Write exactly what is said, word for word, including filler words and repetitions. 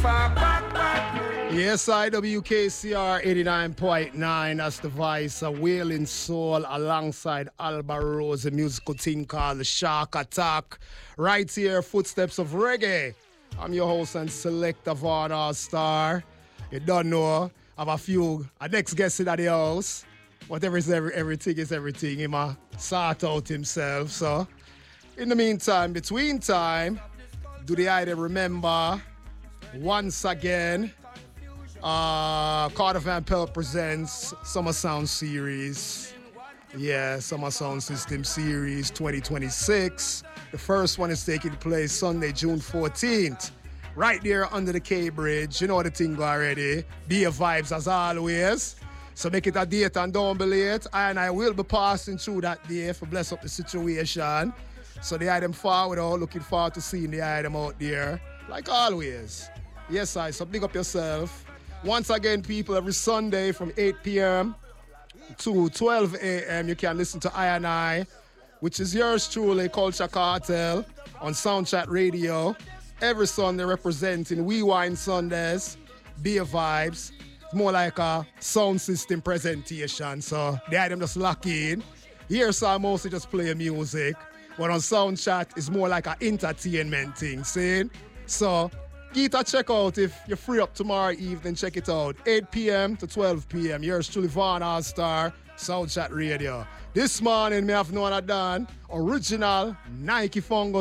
Yes, I W K C R eighty-nine point nine. That's the voice of Wailing Soul alongside Alba Rose, a musical team called the Shark Attack. Right here, Footsteps of Reggae. I'm your host and selector, Von All-Star. You don't know, I have a few, a next guest in the house. Whatever is every, everything is everything. He might sort out himself. So, in the meantime, between time, do the item remember, once again, uh, Carter Van Pelt presents Summer Sound Series. Yeah, Summer Sound System Series twenty twenty-six. The first one is taking place Sunday, June fourteenth. Right there under the K Bridge. You know the thing already. Be your vibes as always. So make it a date and don't be late. I and I will be passing through that day for bless up the situation. So the item forward out. Looking forward to seeing the item out there. Like always. Yes, I. So big up yourself. Once again, people, every Sunday from eight p.m. to twelve a.m. you can listen to I and I, which is yours truly, Culture Cartel, on Soundchat Radio. Every Sunday representing We Wine Sundays, Beer Vibes. It's more like a sound system presentation, so the item just lock in. Here, so I mostly just play music, but on Soundchat, it's more like an entertainment thing, see? So, get a check out if you're free up tomorrow evening, check it out. eight p.m. to twelve p.m. Yours truly, Von All-Star, Soundchat Radio. This morning, me have known I done original Nike Fungo